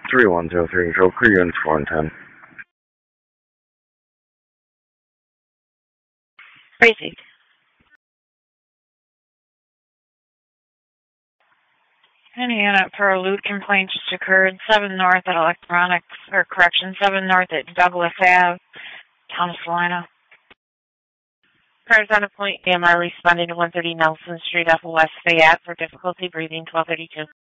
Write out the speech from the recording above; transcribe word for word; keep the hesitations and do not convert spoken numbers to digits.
three one zero three, control crew units four and ten. Crazy. Any unit for a loot complaint just occurred. seven North at Electronics, or correction, seven North at Douglas Ave, Town of Salina. Cars on a point, A M R responding to one thirty Nelson Street off of West Fayette for difficulty breathing, twelve thirty-two.